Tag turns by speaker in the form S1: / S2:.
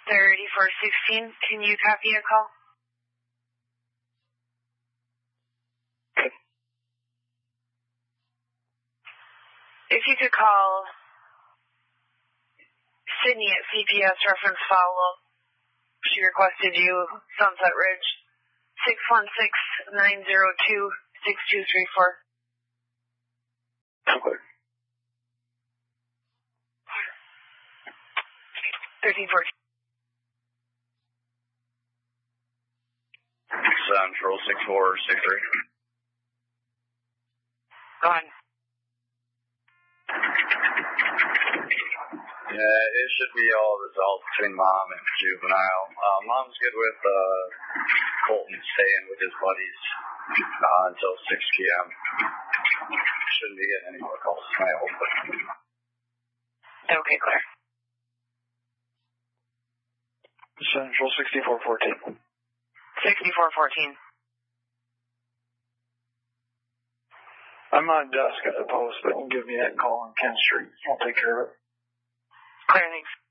S1: 3416, can you copy a call?
S2: Okay.
S1: If you could call Sydney at CPS reference follow-up. She requested you, Sunset Ridge, 616-902-6234.
S2: Okay.
S1: 1314.
S3: Central 6463.
S1: Go ahead.
S3: Yeah, it should be all resolved between mom and juvenile. Mom's good with Colton staying with his buddies until 6 p.m. Shouldn't be getting any more calls tonight, hopefully.
S1: Okay, clear.
S2: Central 6414.
S1: 6414.
S2: I'm on desk at the post, but you can give me that call on Kent Street. I'll take care of it.
S1: Clear, thanks.